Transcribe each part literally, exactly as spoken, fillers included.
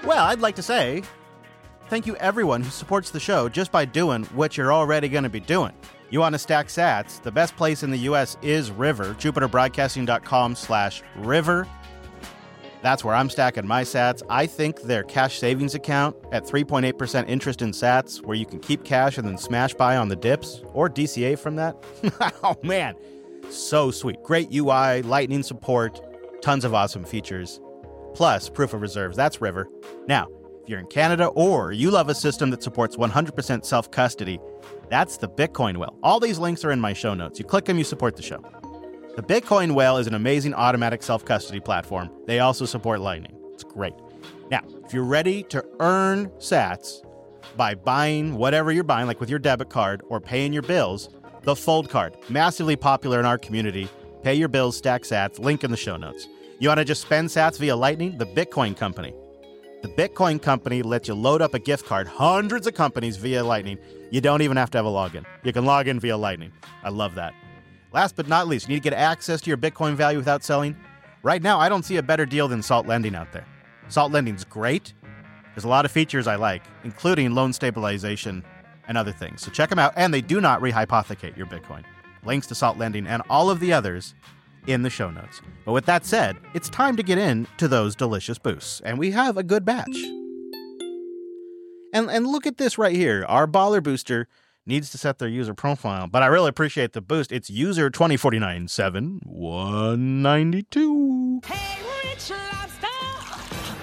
Well, I'd like to say thank you everyone who supports the show just by doing what you're already going to be doing. You want to stack sats? The best place in the U S is River, jupiterbroadcasting.com slash river. That's where I'm stacking my sats. I think their cash savings account at three point eight percent interest in sats, where you can keep cash and then smash buy on the dips, or D C A from that. Oh, man. So sweet. Great U I, Lightning support, tons of awesome features. Plus, proof of reserves. That's River. Now, if you're in Canada or you love a system that supports one hundred percent self-custody, that's the Bitcoin Whale. All these links are in my show notes. You click them, you support the show. The Bitcoin Whale is an amazing automatic self-custody platform. They also support Lightning. It's great. Now, if you're ready to earn sats by buying whatever you're buying, like with your debit card or paying your bills, the Fold card, massively popular in our community. Pay your bills, stack sats, link in the show notes. You want to just spend sats via Lightning? The Bitcoin Company. The Bitcoin Company lets you load up a gift card, hundreds of companies via Lightning. You don't even have to have a login. You can log in via Lightning. I love that. Last but not least, you need to get access to your Bitcoin value without selling. Right now, I don't see a better deal than Salt Lending out there. Salt Lending's great. There's a lot of features I like, including loan stabilization and other things. So check them out. And they do not rehypothecate your Bitcoin. Links to Salt Lending and all of the others in the show notes. But with that said, it's time to get into those delicious boosts. And we have a good batch. And and look at this right here. Our baller booster needs to set their user profile, but I really appreciate the boost. It's user twenty forty-nine seven one ninety-two. Hey, Rich Lobster!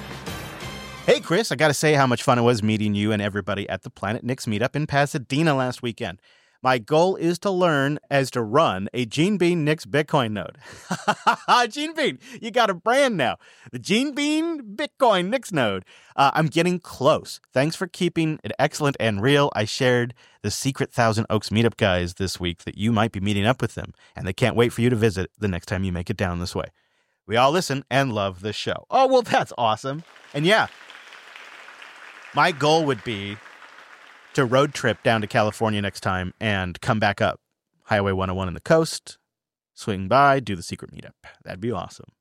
Hey, Chris, I got to say how much fun it was meeting you and everybody at the Planet Nix meetup in Pasadena last weekend. My goal is to learn as to run a Gene Bean Nix Bitcoin node. Gene Bean, you got a brand now. The Gene Bean Bitcoin Nix node. Uh, I'm getting close. Thanks for keeping it excellent and real. I shared the secret Thousand Oaks meetup guys this week that you might be meeting up with them, and they can't wait for you to visit the next time you make it down this way. We all listen and love this show. Oh, well, that's awesome. And yeah, my goal would be to road trip down to California next time and come back up Highway one oh one in the coast, swing by, do the secret meetup. That'd be awesome.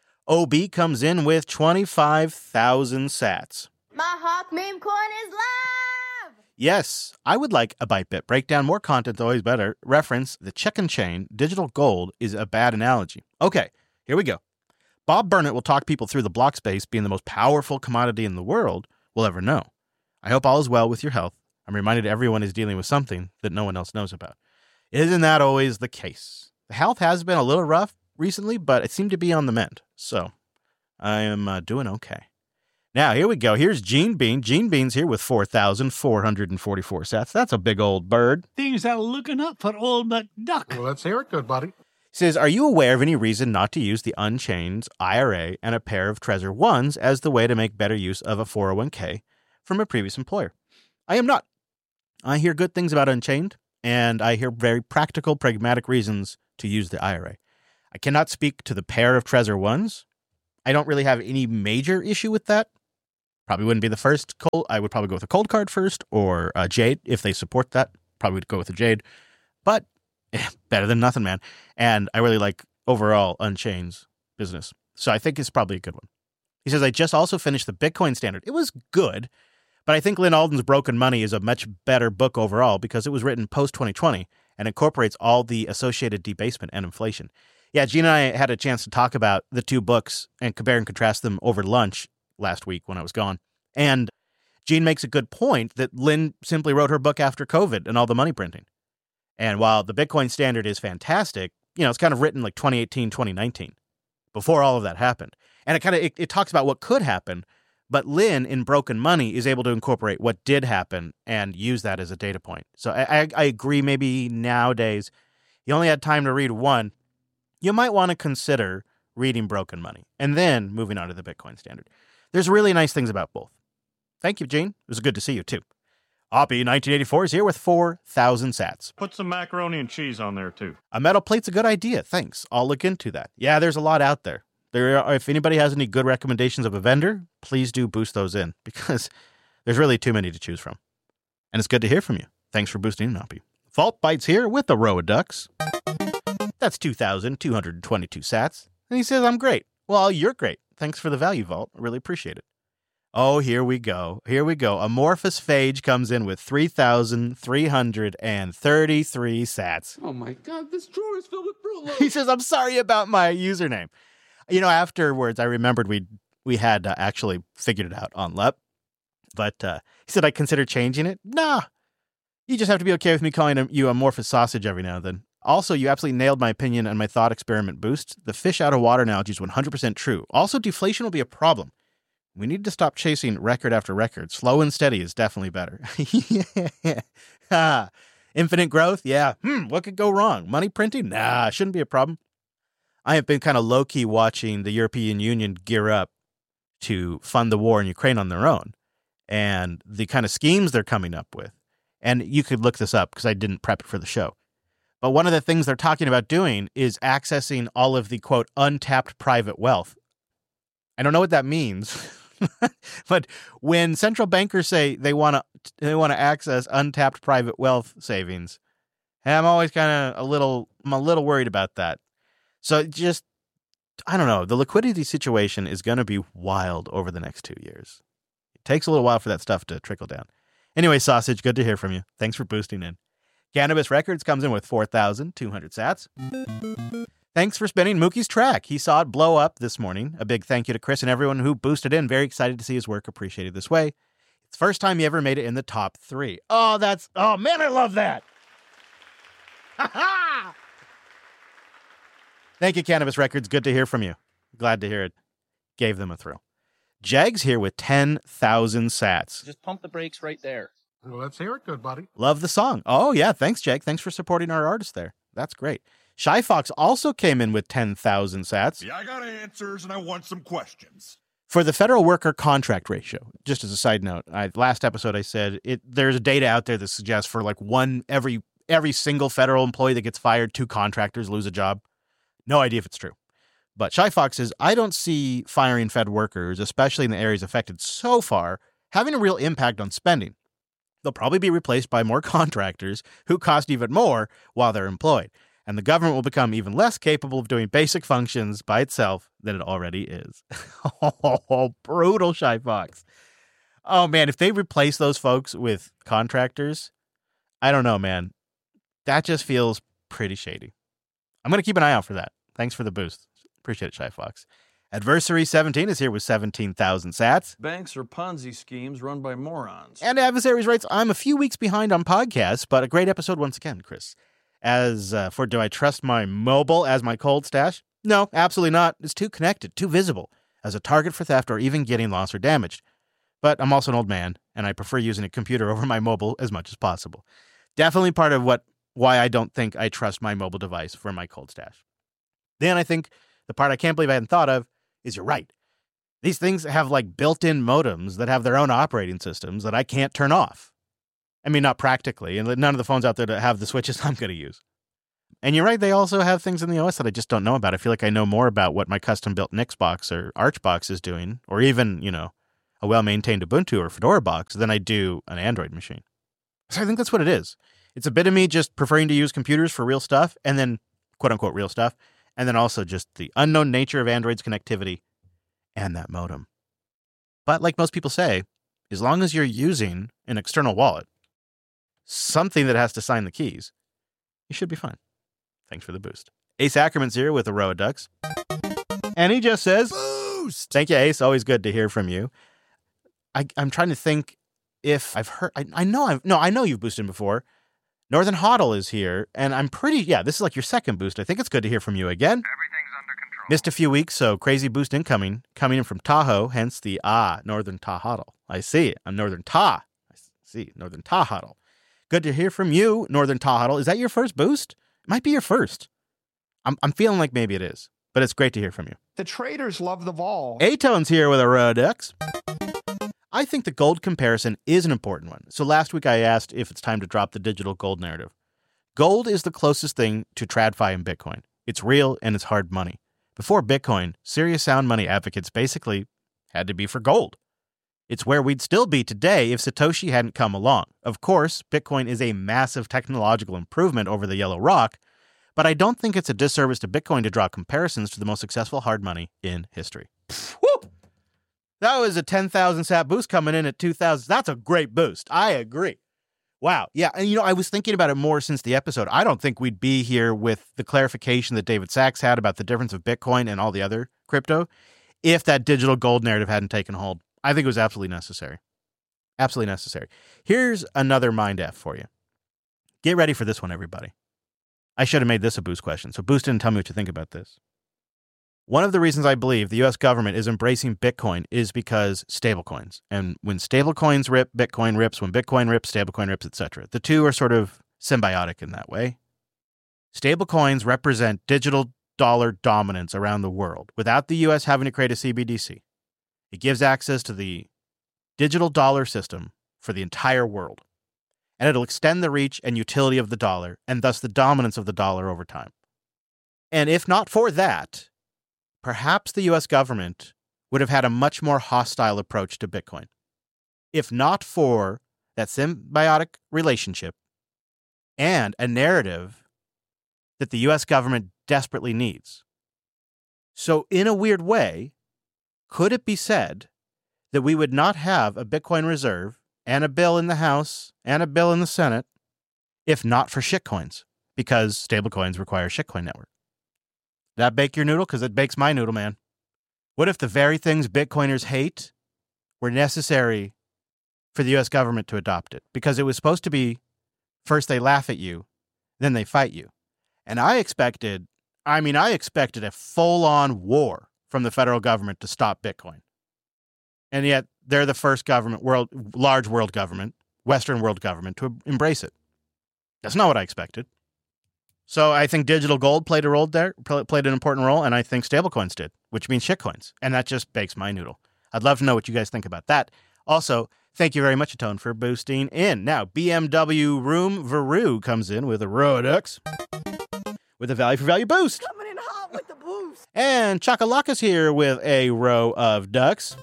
O B comes in with twenty-five thousand sats. My Hawk meme coin is live! Yes, I would like a Byte-Bit breakdown. More content, always better. Reference, the check and chain, digital gold is a bad analogy. Okay, here we go. Bob Burnett will talk people through the block space being the most powerful commodity in the world we'll ever know. I hope all is well with your health. I'm reminded everyone is dealing with something that no one else knows about. Isn't that always the case? The health has been a little rough recently, but it seemed to be on the mend. So I am uh, doing okay. Now, here we go. Here's Gene Bean. Gene Bean's here with four thousand four hundred forty-four sats. That's a big old bird. Things are looking up for old McDuck. Well, let's hear it, good buddy. He says, are you aware of any reason not to use the Unchained I R A and a pair of Trezor ones as the way to make better use of a four oh one k from a previous employer? I am not. I hear good things about Unchained, and I hear very practical, pragmatic reasons to use the I R A. I cannot speak to the pair of Trezor ones. I don't really have any major issue with that. Probably wouldn't be the first cold. I would probably go with a cold card first, or a Jade if they support that. Probably would go with a Jade, but eh, better than nothing, man. And I really like overall Unchained's business, so I think it's probably a good one. He says, I just also finished the Bitcoin Standard. It was good. But I think Lynn Alden's Broken Money is a much better book overall because it was written post twenty twenty and incorporates all the associated debasement and inflation. Yeah, Gene and I had a chance to talk about the two books and compare and contrast them over lunch last week when I was gone. And Gene makes a good point that Lynn simply wrote her book after COVID and all the money printing. And while the Bitcoin Standard is fantastic, you know, it's kind of written like twenty eighteen, twenty nineteen, before all of that happened. And it kind of it, it talks about what could happen. But Lynn, in Broken Money, is able to incorporate what did happen and use that as a data point. So I, I, I agree maybe nowadays, you only had time to read one, you might want to consider reading Broken Money and then moving on to the Bitcoin Standard. There's really nice things about both. Thank you, Gene. It was good to see you, too. Oppie nineteen eighty-four is here with four thousand sats. Put some macaroni and cheese on there, too. A metal plate's a good idea. Thanks. I'll look into that. Yeah, there's a lot out there. There are, if anybody has any good recommendations of a vendor, please do boost those in because there's really too many to choose from. And it's good to hear from you. Thanks for boosting in, Oppie. Vault Bytes here with a row of ducks. That's two thousand two hundred twenty-two sats. And he says, I'm great. Well, you're great. Thanks for the value, Vault. I really appreciate it. Oh, here we go. Here we go. Amorphous Phage comes in with three thousand three hundred thirty-three sats. Oh my God, this drawer is filled with Fruit Loops. He says, I'm sorry about my username. You know, afterwards, I remembered we we had uh, actually figured it out on L E P. But uh, he said, I consider changing it. Nah. You just have to be okay with me calling you Amorphous Sausage every now and then. Also, you absolutely nailed my opinion on my thought experiment boost. The fish out of water analogy is one hundred percent true. Also, deflation will be a problem. We need to stop chasing record after record. Slow and steady is definitely better. yeah. Infinite growth? Yeah. Hmm, what could go wrong? Money printing? Nah, shouldn't be a problem. I have been kind of low-key watching the European Union gear up to fund the war in Ukraine on their own and the kind of schemes they're coming up with. And you could look this up because I didn't prep it for the show. But one of the things they're talking about doing is accessing all of the, quote, untapped private wealth. I don't know what that means. But when central bankers say they want to they want to access untapped private wealth savings, I'm always kind of a little I'm a little worried about that. So just I don't know. The liquidity situation is going to be wild over the next two years. It takes a little while for that stuff to trickle down. Anyway, Sausage, good to hear from you. Thanks for boosting in. Cannabis Records comes in with four thousand two hundred sats. Thanks for spinning Mookie's track. He saw it blow up this morning. A big thank you to Chris and everyone who boosted in. Very excited to see his work appreciated this way. It's the first time he ever made it in the top three. Oh, that's... Oh, man, I love that. Ha ha! Thank you, Cannabis Records. Good to hear from you. Glad to hear it. Gave them a thrill. Jag's here with ten thousand sats. Just pump the brakes right there. Well, let's hear it, good buddy. Love the song. Oh, yeah. Thanks, Jag. Thanks for supporting our artist there. That's great. Shy Fox also came in with ten thousand sats. Yeah, I got answers and I want some questions. For the federal worker contract ratio, just as a side note, I, last episode I said it. There's data out there that suggests for like one every every single federal employee that gets fired, two contractors lose a job. No idea if it's true. But Shy Fox says, I don't see firing Fed workers, especially in the areas affected so far, having a real impact on spending. They'll probably be replaced by more contractors who cost even more while they're employed. And the government will become even less capable of doing basic functions by itself than it already is. Oh, brutal, Shy Fox. Oh, man, if they replace those folks with contractors, I don't know, man. That just feels pretty shady. I'm going to keep an eye out for that. Thanks for the boost. Appreciate it, Shy Fox. Adversary seventeen is here with seventeen thousand sats. Banks are Ponzi schemes run by morons. And Adversaries writes, I'm a few weeks behind on podcasts, but a great episode once again, Chris. As uh, for do I trust my mobile as my cold stash? No, absolutely not. It's too connected, too visible as a target for theft or even getting lost or damaged. But I'm also an old man, and I prefer using a computer over my mobile as much as possible. Definitely part of what why I don't think I trust my mobile device for my cold stash. Then I think the part I can't believe I hadn't thought of is you're right. These things have like built-in modems that have their own operating systems that I can't turn off. I mean, not practically, and none of the phones out there that have the switches I'm going to use. And you're right, they also have things in the O S that I just don't know about. I feel like I know more about what my custom-built Nixbox or Archbox is doing, or even, you know, a well-maintained Ubuntu or Fedora box than I do an Android machine. So I think that's what it is. It's a bit of me just preferring to use computers for real stuff, and then, quote-unquote, real stuff, and then also just the unknown nature of Android's connectivity and that modem. But like most people say, as long as you're using an external wallet, something that has to sign the keys, you should be fine. Thanks for the boost. Ace Ackerman's here with Aroa Ducks. And he just says, boost! Thank you, Ace. Always good to hear from you. I, I'm trying to think if I've heard, I, I know I've, no, I know you've boosted before. Northern Hoddle is here, and I'm pretty, yeah, this is like your second boost. I think it's good to hear from you again. Everything's under control. Missed a few weeks, so crazy boost incoming, coming in from Tahoe, hence the, ah, Northern Tahoe. I see it. I'm Northern Ta. I see, Northern Tahoe. Good to hear from you, Northern Tahoe. Is that your first boost? It might be your first. I'm I'm feeling like maybe it is, but it's great to hear from you. The traders love the vol. A-Tone's here with a Rodux. I think the gold comparison is an important one. So last week I asked if it's time to drop the digital gold narrative. Gold is the closest thing to TradFi and Bitcoin. It's real and it's hard money. Before Bitcoin, serious sound money advocates basically had to be for gold. It's where we'd still be today if Satoshi hadn't come along. Of course, Bitcoin is a massive technological improvement over the yellow rock, but I don't think it's a disservice to Bitcoin to draw comparisons to the most successful hard money in history. Woo! That was a ten thousand sat boost coming in at two thousand. That's a great boost. I agree. Wow. Yeah. And, you know, I was thinking about it more since the episode. I don't think we'd be here with the clarification that David Sachs had about the difference of Bitcoin and all the other crypto if that digital gold narrative hadn't taken hold. I think it was absolutely necessary. Absolutely necessary. Here's another mind F for you. Get ready for this one, everybody. I should have made this a Boost question, so Boost didn't tell me what to think about this. One of the reasons I believe the U S government is embracing Bitcoin is because stablecoins. And when stablecoins rip, Bitcoin rips. When Bitcoin rips, stablecoin rips, et cetera. The two are sort of symbiotic in that way. Stablecoins represent digital dollar dominance around the world without the U S having to create a C B D C. It gives access to the digital dollar system for the entire world. And it'll extend the reach and utility of the dollar and thus the dominance of the dollar over time. And if not for that, perhaps the U S government would have had a much more hostile approach to Bitcoin. If not for that symbiotic relationship and a narrative that the U S government desperately needs. So in a weird way, could it be said that we would not have a Bitcoin reserve and a bill in the House and a bill in the Senate if not for shitcoins? Because stablecoins require shitcoin network. That bake your noodle? Because it bakes my noodle, man. What if the very things Bitcoiners hate were necessary for the U S government to adopt it? Because it was supposed to be first they laugh at you, then they fight you. And I expected, I mean, I expected a full-on war from the federal government to stop Bitcoin. And yet they're the first government, world, large world government, Western world government to embrace it. That's not what I expected. So I think digital gold played a role there, played an important role, and I think stablecoins did, which means shitcoins. And that just bakes my noodle. I'd love to know what you guys think about that. Also, thank you very much, Atone, for boosting in. Now, B M W Room Veru comes in with a row of ducks with a value for value boost. Coming in hot with the boost. And Chakalaka's here with a row of ducks.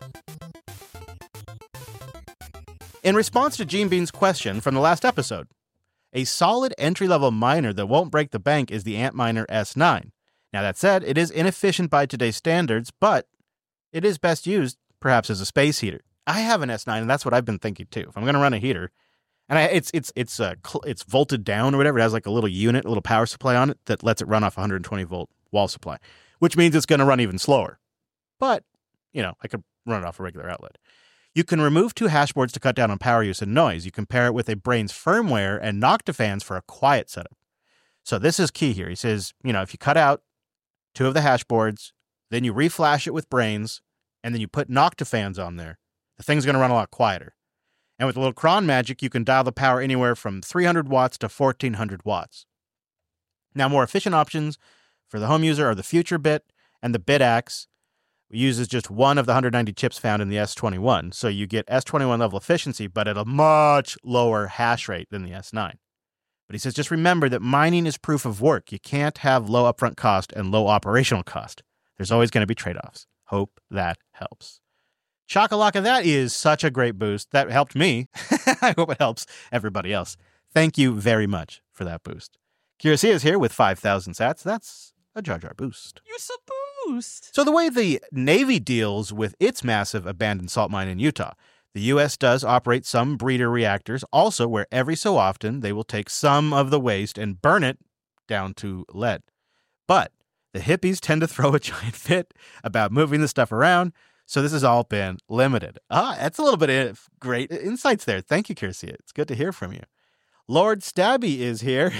In response to Gene Bean's question from the last episode, a solid entry-level miner that won't break the bank is the Antminer S nine. Now, that said, it is inefficient by today's standards, but it is best used, perhaps, as a space heater. I have an S nine, and that's what I've been thinking, too. If I'm going to run a heater, and I, it's it's it's uh, cl- it's volted down or whatever. It has like a little unit, a little power supply on it that lets it run off one hundred twenty volt wall supply, which means it's going to run even slower. But, you know, I could run it off a regular outlet. You can remove two hash boards to cut down on power use and noise. You can pair it with a Brains firmware and Noctifans for a quiet setup. So this is key here. He says, you know, if you cut out two of the hash boards, then you reflash it with Brains, and then you put Noctifans on there, the thing's going to run a lot quieter. And with a little cron magic, you can dial the power anywhere from three hundred watts to fourteen hundred watts. Now, more efficient options for the home user are the FutureBit and the BitAxe. Uses just one of the one hundred ninety chips found in the S twenty-one. So you get S twenty-one level efficiency, but at a much lower hash rate than the S nine. But he says, just remember that mining is proof of work. You can't have low upfront cost and low operational cost. There's always going to be trade-offs. Hope that helps. Chakalaka, that is such a great boost. That helped me. I hope it helps everybody else. Thank you very much for that boost. Kira is here with five thousand sats. That's a Jar Jar boost. You so boost. So the way the Navy deals with its massive abandoned salt mine in Utah, the U S does operate some breeder reactors also where every so often they will take some of the waste and burn it down to lead. But the hippies tend to throw a giant fit about moving the stuff around, so this has all been limited. Ah, that's a little bit of great insights there. Thank you, Kirsia. It's good to hear from you. Lord Stabby is here.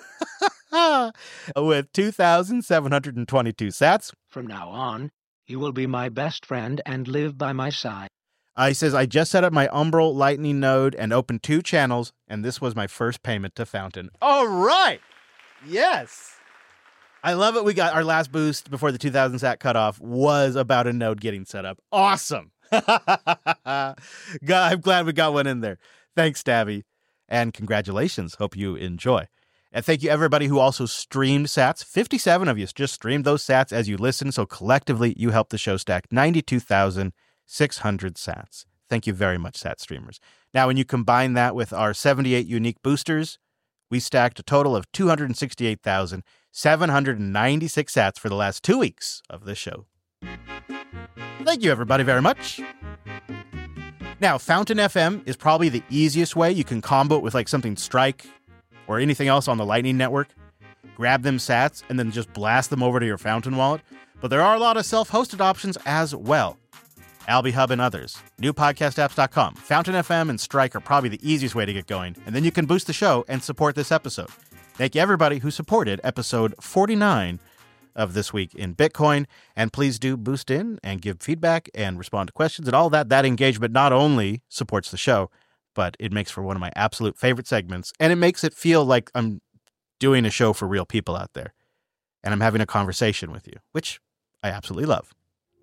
With two thousand seven hundred twenty-two sats. From now on, you will be my best friend and live by my side. Uh, he says, I just set up my Umbral Lightning node and opened two channels, and this was my first payment to Fountain. All right. Yes. I love it. We got our last boost before the two thousand sat cutoff was about a node getting set up. Awesome. God, I'm glad we got one in there. Thanks, Stabby. And congratulations. Hope you enjoy. And thank you, everybody who also streamed sats. fifty-seven of you just streamed those sats as you listened. So collectively, you helped the show stack ninety-two thousand six hundred sats. Thank you very much, sat streamers. Now, when you combine that with our seventy-eight unique boosters, we stacked a total of two hundred sixty-eight thousand seven hundred ninety-six sats for the last two weeks of this show. Thank you, everybody, very much. Now, Fountain F M is probably the easiest way. You can combo it with like something Strike or anything else on the Lightning Network. Grab them sats and then just blast them over to your Fountain wallet. But there are a lot of self-hosted options as well. AlbiHub and others. new podcast apps dot com. Fountain F M and Strike are probably the easiest way to get going. And then you can boost the show and support this episode. Thank you, everybody who supported episode forty-nine of This Week in Bitcoin. And please do boost in and give feedback and respond to questions and all that. That engagement not only supports the show, but it makes for one of my absolute favorite segments. And it makes it feel like I'm doing a show for real people out there. And I'm having a conversation with you, which I absolutely love.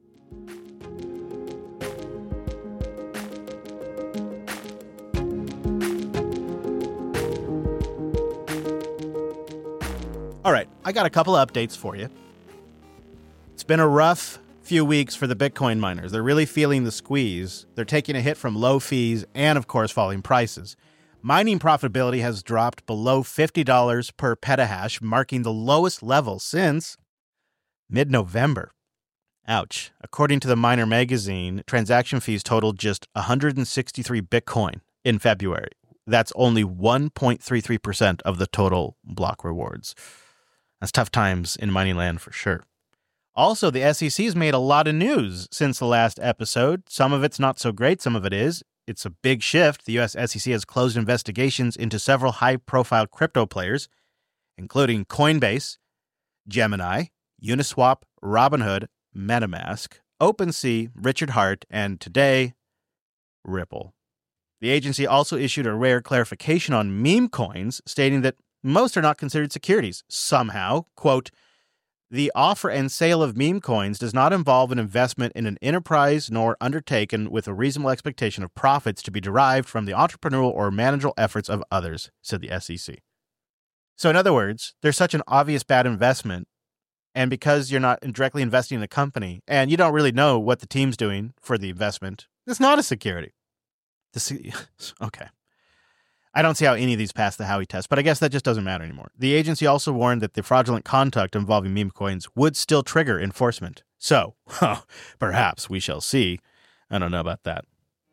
All right, I got a couple of updates for you. It's been a rough few weeks for the Bitcoin miners. They're really feeling the squeeze. They're taking a hit from low fees and, of course, falling prices. Mining profitability has dropped below fifty dollars per petahash, marking the lowest level since mid-November. Ouch. According to the Miner magazine, transaction fees totaled just one hundred sixty-three Bitcoin in February. That's only one point three three percent of the total block rewards. That's tough times in mining land for sure. Also, the S E C has made a lot of news since the last episode. Some of it's not so great, some of it is. It's a big shift. The U S S E C has closed investigations into several high-profile crypto players, including Coinbase, Gemini, Uniswap, Robinhood, MetaMask, OpenSea, Richard Heart, and today, Ripple. The agency also issued a rare clarification on meme coins, stating that most are not considered securities. Somehow, quote, the offer and sale of meme coins does not involve an investment in an enterprise nor undertaken with a reasonable expectation of profits to be derived from the entrepreneurial or managerial efforts of others, said the S E C. So in other words, there's such an obvious bad investment, and because you're not directly investing in a company and you don't really know what the team's doing for the investment, it's not a security. The, okay. I don't see how any of these pass the Howey test, but I guess that just doesn't matter anymore. The agency also warned that the fraudulent conduct involving meme coins would still trigger enforcement. So, huh, perhaps we shall see. I don't know about that.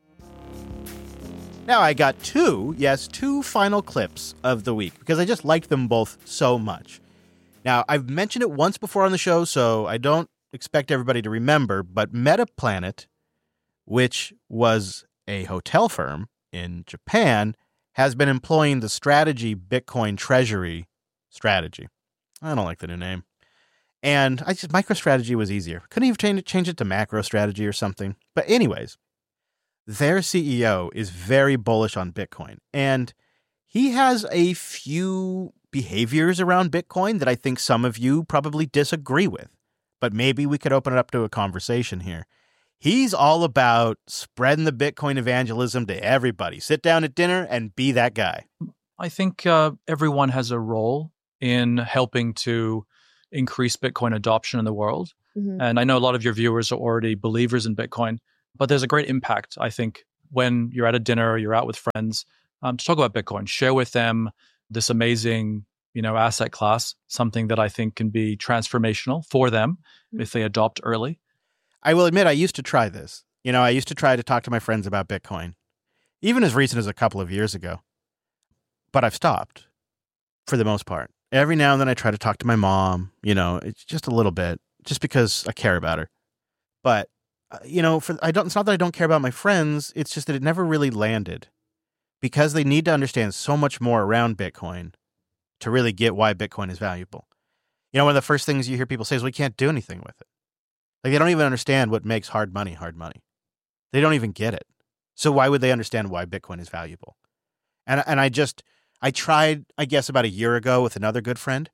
Now I got two, yes, two final clips of the week because I just liked them both so much. Now, I've mentioned it once before on the show, so I don't expect everybody to remember, but Metaplanet, which was a hotel firm in Japan, has been employing the Strategy Bitcoin Treasury strategy. I don't like the new name. And I just MicroStrategy was easier. Couldn't even change it, change it to MacroStrategy or something. But anyways, their C E O is very bullish on Bitcoin. And he has a few behaviors around Bitcoin that I think some of you probably disagree with. But maybe we could open it up to a conversation here. He's all about spreading the Bitcoin evangelism to everybody. Sit down at dinner and be that guy. I think uh, everyone has a role in helping to increase Bitcoin adoption in the world. Mm-hmm. And I know a lot of your viewers are already believers in Bitcoin, but there's a great impact, I think, when you're at a dinner or you're out with friends um, to talk about Bitcoin. Share with them this amazing, you know, asset class, something that I think can be transformational for them mm-hmm. if they adopt early. I will admit I used to try this. You know, I used to try to talk to my friends about Bitcoin, even as recent as a couple of years ago. But I've stopped for the most part. Every now and then I try to talk to my mom, you know, it's just a little bit, just because I care about her. But, uh, you know, for I don't. It's not that I don't care about my friends. It's just that it never really landed because they need to understand so much more around Bitcoin to really get why Bitcoin is valuable. You know, one of the first things you hear people say is, we can't do anything with it. Like, they don't even understand what makes hard money hard money. They don't even get it. So why would they understand why Bitcoin is valuable? And and I just, I tried, I guess, about a year ago with another good friend.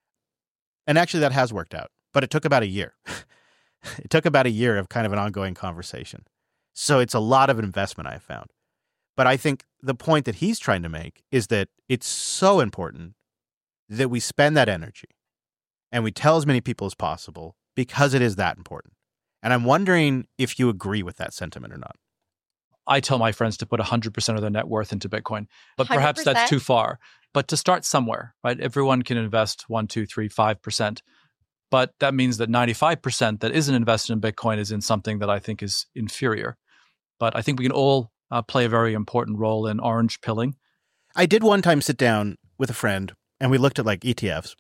And actually that has worked out. But it took about a year. It took about a year of kind of an ongoing conversation. So it's a lot of investment I found. But I think the point that he's trying to make is that it's so important that we spend that energy and we tell as many people as possible, because it is that important. And I'm wondering if you agree with that sentiment or not. I tell my friends to put one hundred percent of their net worth into Bitcoin, but perhaps one hundred percent? That's too far. But to start somewhere, right? Everyone can invest one, two, three, five percent. But that means that ninety-five percent that isn't invested in Bitcoin is in something that I think is inferior. But I think we can all uh, play a very important role in orange pilling. I did one time sit down with a friend and we looked at like E T Fs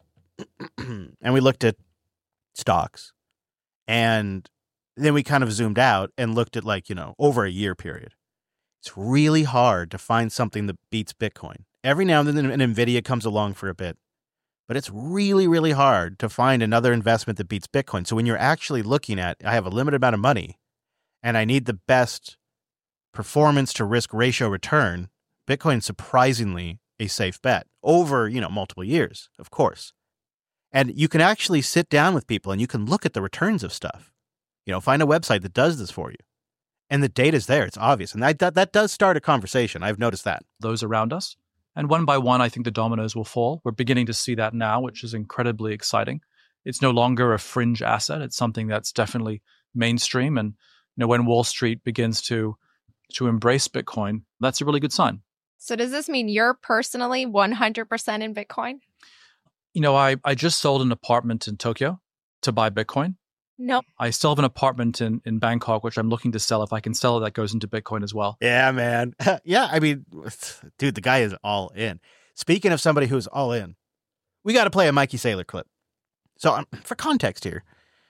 and we looked at stocks, and then we kind of zoomed out and looked at like, you know, over a year period. It's really hard to find something that beats Bitcoin. Every now and then an NVIDIA comes along for a bit, but it's really, really hard to find another investment that beats Bitcoin. So when you're actually looking at, I have a limited amount of money and I need the best performance to risk ratio return, Bitcoin's surprisingly a safe bet over, you know, multiple years, of course. And you can actually sit down with people and you can look at the returns of stuff. You know, find a website that does this for you. And the data's there. It's obvious. And that, that, that does start a conversation. I've noticed that. Those around us. And one by one, I think the dominoes will fall. We're beginning to see that now, which is incredibly exciting. It's no longer a fringe asset. It's something that's definitely mainstream. And you know, when Wall Street begins to to embrace Bitcoin, that's a really good sign. So does this mean you're personally one hundred percent in Bitcoin? You know, I, I just sold an apartment in Tokyo to buy Bitcoin. Nope. I still have an apartment in, in Bangkok, which I'm looking to sell. If I can sell it, that goes into Bitcoin as well. Yeah, man. Yeah, I mean, dude, the guy is all in. Speaking of somebody who's all in, we got to play a Mikey Saylor clip. So um, for context here,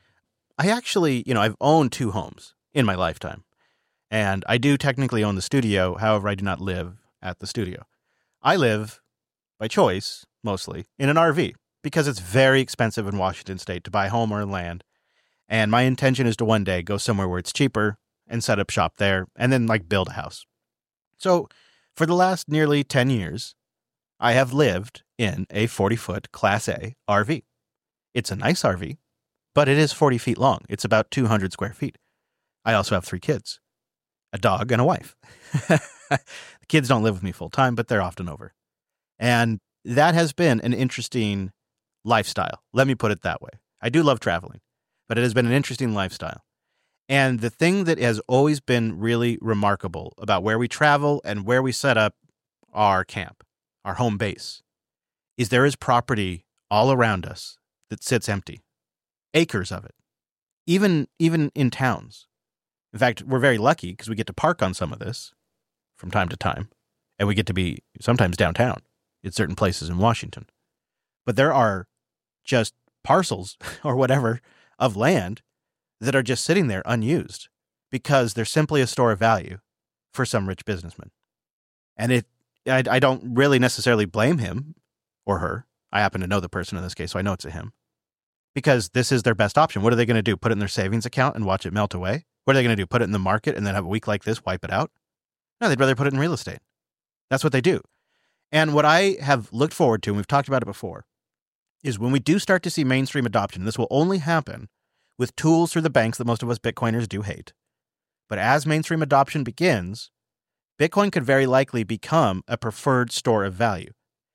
I actually, you know, I've owned two homes in my lifetime. And I do technically own the studio. However, I do not live at the studio. I live, by choice, mostly, in an R V because it's very expensive in Washington State to buy a home or land. And my intention is to one day go somewhere where it's cheaper and set up shop there and then like build a house. So for the last nearly ten years, I have lived in a forty-foot Class A R V. It's a nice R V, but it is forty feet long. It's about two hundred square feet. I also have three kids, a dog and a wife. The kids don't live with me full time, but they're often over. And that has been an interesting lifestyle. Let me put it that way. I do love traveling, but it has been an interesting lifestyle. And the thing that has always been really remarkable about where we travel and where we set up our camp, our home base, is there is property all around us that sits empty. Acres of it. Even, even in towns. In fact, we're very lucky because we get to park on some of this from time to time. And we get to be sometimes downtown in certain places in Washington. But there are just parcels or whatever of land that are just sitting there unused because they're simply a store of value for some rich businessman. And it, I, I don't really necessarily blame him or her. I happen to know the person in this case, so I know it's a him. Because this is their best option. What are they going to do? Put it in their savings account and watch it melt away? What are they going to do? Put it in the market and then have a week like this, wipe it out? No, they'd rather put it in real estate. That's what they do. And what I have looked forward to, and we've talked about it before, is when we do start to see mainstream adoption, this will only happen with tools through the banks that most of us Bitcoiners do hate. But as mainstream adoption begins, Bitcoin could very likely become a preferred store of value.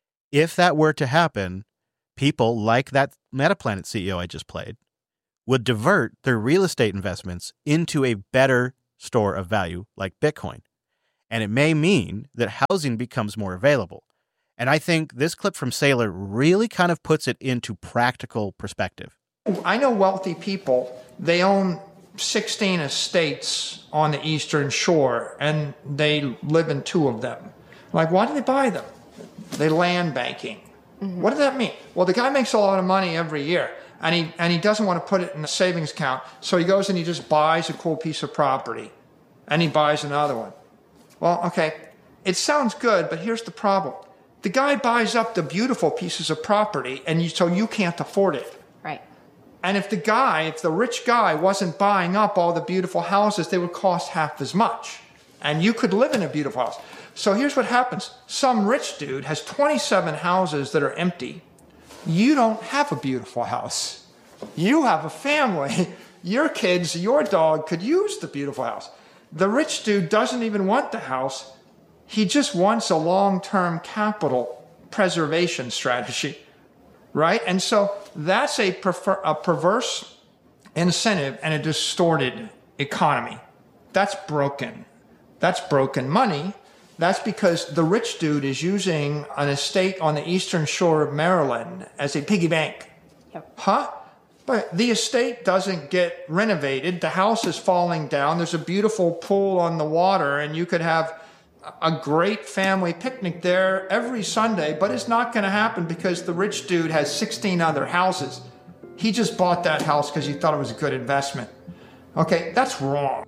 If that were to happen, people like that Metaplanet C E O I just played would divert their real estate investments into a better store of value like Bitcoin. And it may mean that housing becomes more available. And I think this clip from Saylor really kind of puts it into practical perspective. I know wealthy people, they own sixteen estates on the Eastern Shore, and they live in two of them. Like, why do they buy them? They land banking. Mm-hmm. What does that mean? Well, the guy makes a lot of money every year, and he and he doesn't want to put it in a savings account, so he goes and he just buys a cool piece of property, and he buys another one. Well, okay, it sounds good, but here's the problem. The guy buys up the beautiful pieces of property, and you, so you can't afford it. Right. And if the guy, if the rich guy wasn't buying up all the beautiful houses, they would cost half as much. And you could live in a beautiful house. So here's what happens. Some rich dude has twenty-seven houses that are empty. You don't have a beautiful house. You have a family. Your kids, your dog could use the beautiful house. The rich dude doesn't even want the house. He just wants a long-term capital preservation strategy, right? And so that's a, prefer, a perverse incentive and a distorted economy. That's broken. That's broken money. That's because the rich dude is using an estate on the Eastern Shore of Maryland as a piggy bank. Yep. Huh? But the estate doesn't get renovated. The house is falling down. There's a beautiful pool on the water, and you could have a great family picnic there every Sunday, but it's not going to happen because the rich dude has sixteen other houses. He just bought that house because he thought it was a good investment. Okay, that's wrong.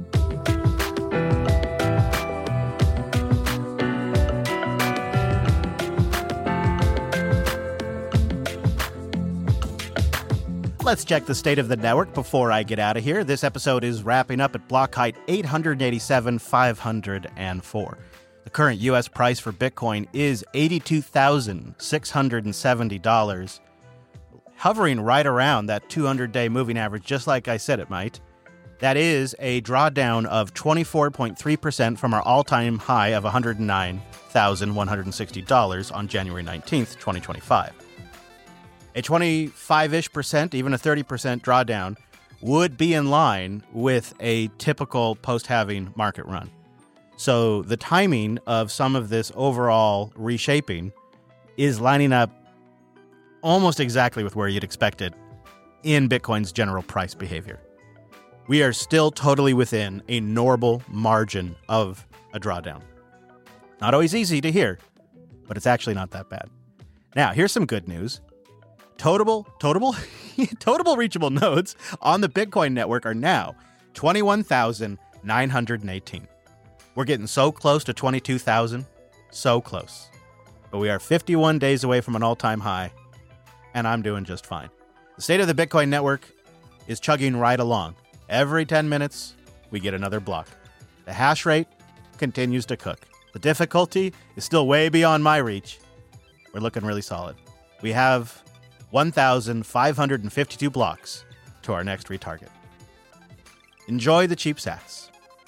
Let's check the state of the network before I get out of here. This episode is wrapping up at block height eight hundred eighty-seven thousand five hundred four. The current U S price for Bitcoin is eighty-two thousand six hundred seventy dollars, hovering right around that two hundred day moving average, just like I said it might. That is a drawdown of twenty-four point three percent from our all-time high of one hundred nine thousand one hundred sixty dollars on January nineteenth, twenty twenty-five. A twenty-five-ish percent, even a thirty percent drawdown would be in line with a typical post-halving market run. So the timing of some of this overall reshaping is lining up almost exactly with where you'd expect it in Bitcoin's general price behavior. We are still totally within a normal margin of a drawdown. Not always easy to hear, but it's actually not that bad. Now, here's some good news. Totable, totable, totable reachable nodes on the Bitcoin network are now twenty-one thousand nine hundred eighteen. We're getting so close to twenty-two thousand, so close. But we are fifty-one days away from an all-time high, and I'm doing just fine. The state of the Bitcoin network is chugging right along. Every ten minutes, we get another block. The hash rate continues to cook. The difficulty is still way beyond my reach. We're looking really solid. We have one thousand five hundred fifty-two blocks to our next retarget. Enjoy the cheap sats.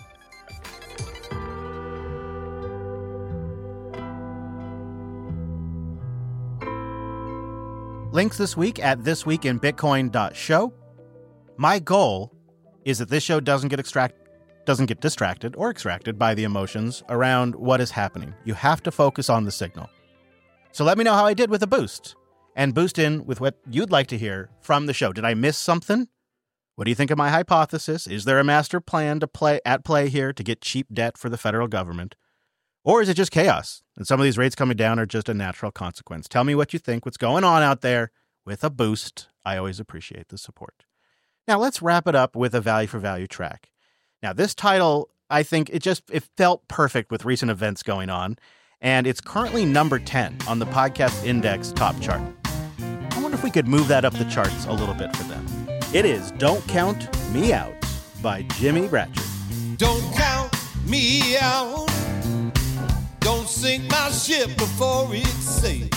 Links this week at this week in bitcoin dot show. My goal is that this show doesn't get extract doesn't get distracted or extracted by the emotions around what is happening. You have to focus on the signal. So let me know how I did with a boost. And boost in with what you'd like to hear from the show. Did I miss something? What do you think of my hypothesis? Is there a master plan to play at play here to get cheap debt for the federal government? Or is it just chaos? And some of these rates coming down are just a natural consequence. Tell me what you think, what's going on out there with a boost. I always appreciate the support. Now let's wrap it up with a value for value track. Now this title, I think it just, it felt perfect with recent events going on. And it's currently number ten on the Podcast Index top chart. I wonder if we could move that up the charts a little bit for them. It is Don't Count Me Out by Jimmy Bratcher. Don't count me out. Don't sink my ship before it's sailed.